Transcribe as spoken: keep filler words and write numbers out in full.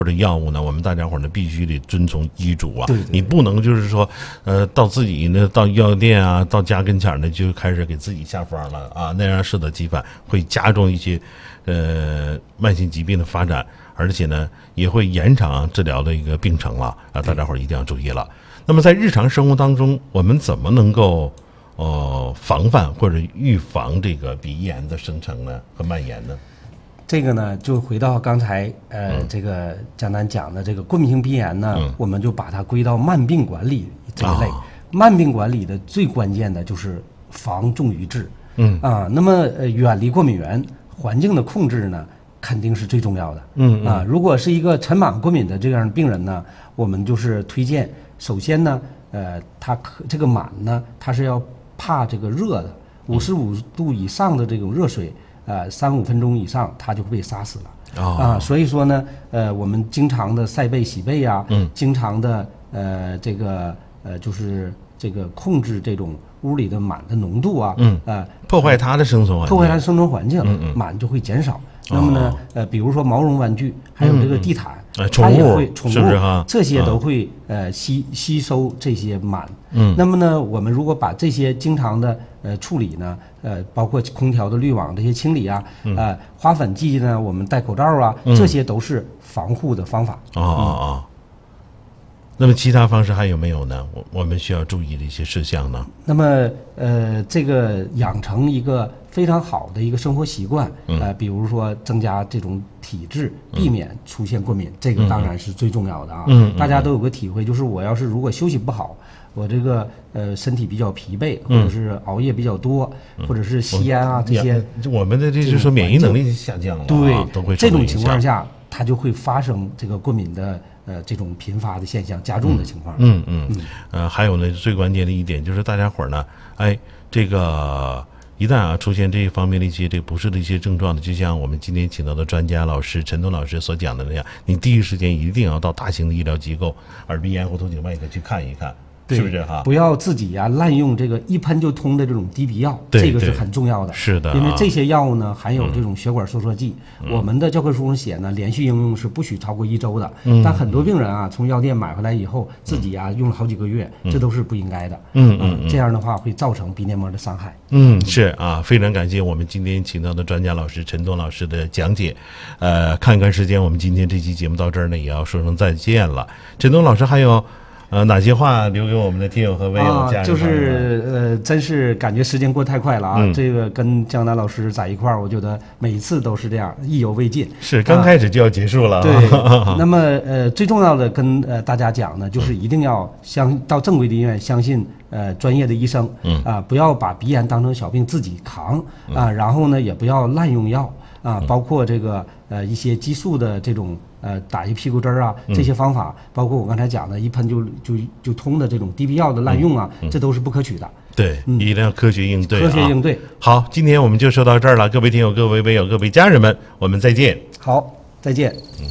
或者药物呢，我们大家伙呢必须得遵从医嘱啊。 对对对， 你不能就是说，呃，到自己呢到药店啊，到家跟前呢就开始给自己下方了啊，那样适得其反，会加重一些呃慢性疾病的发展，而且呢也会延长治疗的一个病程了啊，大家伙一定要注意了。那么在日常生活当中，我们怎么能够呃防范或者预防这个鼻炎的生成呢和蔓延呢？ 这个呢，就回到刚才呃，嗯、这个江南讲的这个过敏性鼻炎呢，嗯、我们就把它归到慢病管理这一类。哦、慢病管理的最关键的就是防重于治。嗯啊，那么呃，远离过敏源，环境的控制呢，肯定是最重要的。嗯啊，如果是一个尘螨过敏的这样的病人呢，我们就是推荐，首先呢，呃，他可这个螨呢，它是要怕这个热的，五十五度以上的这种热水。呃，三五分钟以上，它就会被杀死了。哦、啊，所以说呢，呃，我们经常的晒背、洗背啊，嗯，经常的呃，这个呃，就是这个控制这种屋里的螨的浓度啊，嗯，呃， 破坏它的生存环境， 破坏它的生存环境，嗯嗯，螨就会减少。那么呢，呃，比如说毛绒玩具，还有这个地毯， 嗯、它也会宠物， 是不是哈？ 这些都会、嗯、呃吸吸收这些螨。嗯，那么呢，我们如果把这些经常的呃处理呢，呃，包括空调的滤网这些清理啊，嗯、呃，花粉剂呢，我们戴口罩啊，嗯、这些都是防护的方法。 哦哦哦。那么其他方式还有没有呢？我我们需要注意的一些事项呢？ 那么呃，这个养成一个非常好的一个生活习惯，嗯、呃，比如说增加这种体质，避免出现过敏，嗯、这个当然是最重要的啊。嗯，大家都有个体会，就是我要是如果休息不好，我这个呃身体比较疲惫，或者是熬夜比较多，嗯、或者是吸烟啊、嗯、这些， 我们的这就是说免疫能力下降了， 对， 都会这种情况下，它就会发生这个过敏的。呃，这种频发的现象加重的情况， 嗯嗯，嗯呃，还有呢，最关键的一点就是大家伙儿呢，哎，这个一旦啊出现这一方面的一些这个不适的一些症状的，就像我们今天请到的专家老师陈东老师所讲的那样，你第一时间一定要到大型的医疗机构，耳鼻咽喉头颈外科去看一看。是不是哈？ 不要自己呀、啊、滥用这个一喷就通的这种滴鼻药，这个是很重要的。 是的， 因为这些药物呢含有这种血管收缩剂，嗯、我们的教科书上写呢，连续应用是不许超过一周的。嗯、但很多病人啊，从药店买回来以后，自己啊用了好几个月，嗯、这都是不应该的。嗯嗯，嗯，这样的话会造成鼻黏膜的伤害。 嗯，是啊，非常感谢我们今天请到的专家老师陈东老师的讲解。呃，看看时间，我们今天这期节目到这儿呢，也要说声再见了。陈东老师还有。呃，哪些话留给我们的听友和微友家人？ 啊，就是呃，真是感觉时间过太快了啊！嗯、这个跟江南老师在一块儿，我觉得每一次都是这样，意犹未尽。 是，刚开始就要结束了。啊、 对。那么呃，最重要的跟呃大家讲呢，就是一定要相到正规的医院，相信呃专业的医生。嗯。啊，不要把鼻炎当成小病自己扛啊，然后呢，也不要滥用药啊，包括这个呃一些激素的这种。呃，打一屁股针啊，这些方法，嗯、包括我刚才讲的，一喷就就就通的这种滴鼻药的滥用啊，嗯嗯、这都是不可取的。 对，嗯、一定要科学应对、啊。 科学应对。 好，今天我们就说到这儿了，各位听友、各位微友、各位家人们，我们再见。 好，再见。嗯。